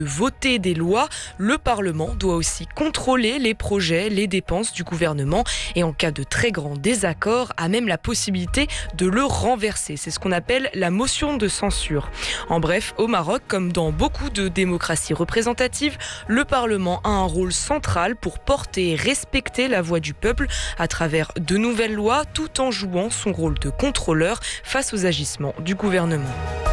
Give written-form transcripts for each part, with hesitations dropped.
voter des lois, le Parlement doit aussi contrôler les projets, les dépenses du gouvernement et en cas de très grand désaccord, a même la possibilité de le renverser. C'est ce qu'on appelle la motion de censure. En bref, au Maroc, comme dans beaucoup de démocraties représentatives, le Parlement a un rôle central pour porter et respecter la voix du peuple à travers de nouvelles lois, tout en jouant son rôle de contrôleur face aux agissements du gouvernement.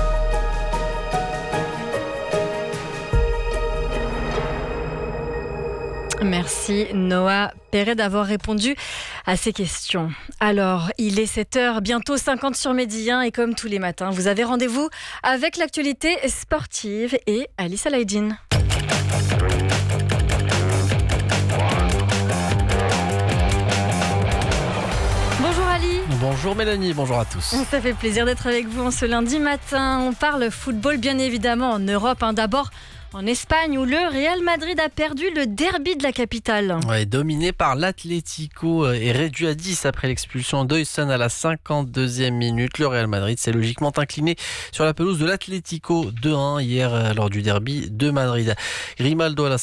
Merci Noah Perret d'avoir répondu à ces questions. Alors, il est 7h, bientôt 50 sur Midi 1 et comme tous les matins, vous avez rendez-vous avec l'actualité sportive et Alice Alaïdine. Bonjour Ali. Bonjour Mélanie, bonjour à tous. Ça fait plaisir d'être avec vous en ce lundi matin. On parle football bien évidemment en Europe. D'abord en Espagne où le Real Madrid a perdu le derby de la capitale. Ouais, dominé par l'Atlético et réduit à 10 après l'expulsion d'Oysson à la 52e minute. Le Real Madrid s'est logiquement incliné sur la pelouse de l'Atlético 2-1 hier lors du derby de Madrid. Grimaldo à la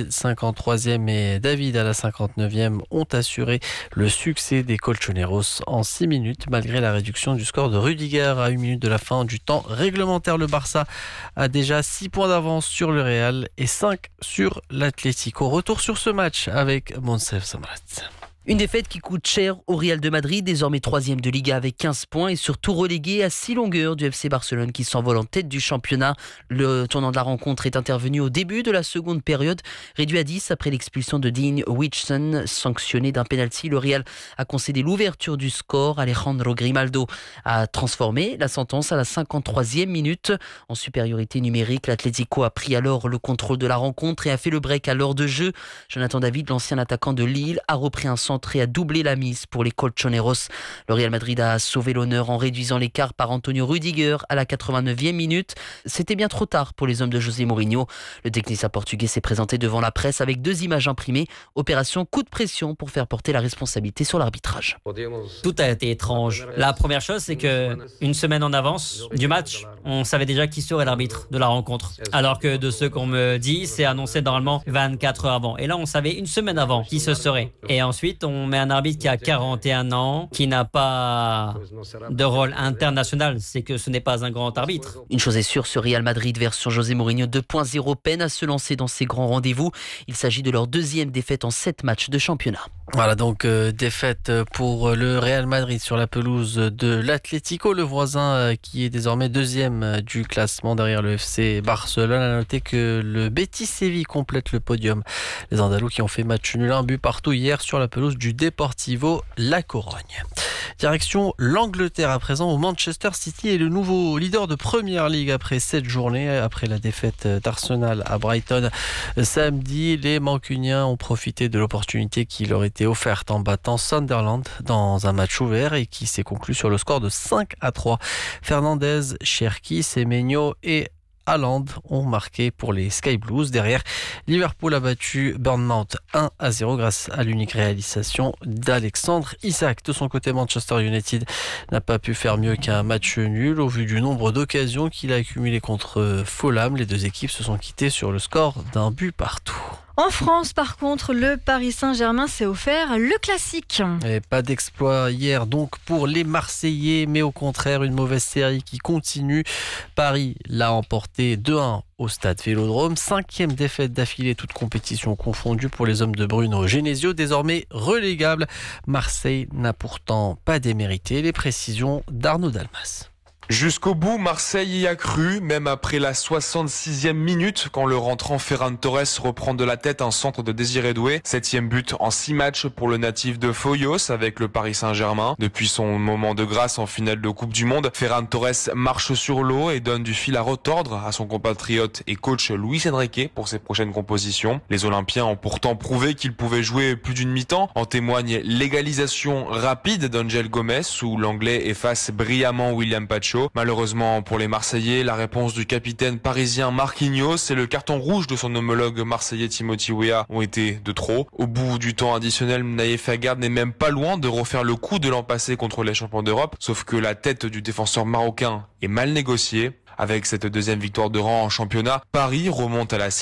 53e et David à la 59e ont assuré le succès des Colchoneros en 6 minutes malgré la réduction du score de Rudiger à 1 minute de la fin du temps réglementaire. Le Barça a déjà 6 points d'avance sur le Real et 5 sur l'Atlético. Retour sur ce match avec Monsef Samrat. Une défaite qui coûte cher au Real de Madrid, désormais 3e de Liga avec 15 points et surtout relégué à 6 longueurs du FC Barcelone qui s'envole en tête du championnat. Le tournant de la rencontre est intervenu au début de la seconde période, réduit à 10 après l'expulsion de Dean Huijsen, sanctionné d'un pénalty. Le Real a concédé l'ouverture du score. Alejandro Grimaldo a transformé la sentence à la 53e minute. En supériorité numérique, l'Atlético a pris alors le contrôle de la rencontre et a fait le break à l'heure de jeu. Jonathan David, l'ancien attaquant de Lille, a repris un centre et a doublé la mise pour les Colchoneros. Le Real Madrid a sauvé l'honneur en réduisant l'écart par Antonio Rudiger à la 89e minute. C'était bien trop tard pour les hommes de José Mourinho. Le technicien portugais s'est présenté devant la presse avec 2 images imprimées. Opération coup de pression pour faire porter la responsabilité sur l'arbitrage. Tout a été étrange. La première chose, c'est que une semaine en avance du match, on savait déjà qui serait l'arbitre de la rencontre. Alors que de ce qu'on me dit, c'est annoncé normalement 24 heures avant. Et là, on savait une semaine avant qui ce serait. Et ensuite, on met un arbitre qui a 41 ans, qui n'a pas de rôle international. C'est que ce n'est pas un grand arbitre. Une chose est sûre, ce Real Madrid version José Mourinho 2.0 peine à se lancer dans ces grands rendez-vous. Il s'agit de leur 2e défaite en 7 matchs de championnat. Voilà donc défaite pour le Real Madrid sur la pelouse de l'Atlético, le voisin qui est désormais 2e du classement derrière le FC Barcelone. À noter que le Betis Séville complète le podium. Les Andalous qui ont fait match nul 1 but partout hier sur la pelouse du Deportivo La Corogne. Direction l'Angleterre à présent où Manchester City est le nouveau leader de Premier League après 7 journées. Après la défaite d'Arsenal à Brighton samedi, les Mancuniens ont profité de l'opportunité qui leur était offerte en battant Sunderland dans un match ouvert et qui s'est conclu sur le score de 5-3. Fernandez, Cherki, Semenyo et Haaland ont marqué pour les Sky Blues. Derrière, Liverpool a battu Bournemouth 1-0 grâce à l'unique réalisation d'Alexandre Isak. De son côté, Manchester United n'a pas pu faire mieux qu'un match nul. Au vu du nombre d'occasions qu'il a accumulées contre Fulham, les 2 équipes se sont quittées sur le score d'1 but partout. En France, par contre, le Paris Saint-Germain s'est offert le classique. Et pas d'exploit hier donc pour les Marseillais, mais au contraire une mauvaise série qui continue. Paris l'a emporté 2-1 au stade Vélodrome. 5e défaite d'affilée, toute compétition confondue pour les hommes de Bruno Genesio, désormais relégable. Marseille n'a pourtant pas démérité. Les précisions d'Arnaud Dalmas. Jusqu'au bout, Marseille y a cru, même après la 66e minute, quand le rentrant Ferran Torres reprend de la tête un centre de Désiré Doué. 7e but en 6 matchs pour le natif de Foyos avec le Paris Saint-Germain. Depuis son moment de grâce en finale de Coupe du Monde, Ferran Torres marche sur l'eau et donne du fil à retordre à son compatriote et coach Luis Enrique pour ses prochaines compositions. Les Olympiens ont pourtant prouvé qu'ils pouvaient jouer plus d'une mi-temps. En témoigne l'égalisation rapide d'Angel Gomez où l'Anglais efface brillamment William Pacho. Malheureusement pour les Marseillais, la réponse du capitaine parisien Marquinhos et le carton rouge de son homologue marseillais Timothy Weah ont été de trop. Au bout du temps additionnel, Naïf Aguerd n'est même pas loin de refaire le coup de l'an passé contre les champions d'Europe, sauf que la tête du défenseur marocain est mal négociée. Avec cette 2e victoire de rang en championnat, Paris remonte à la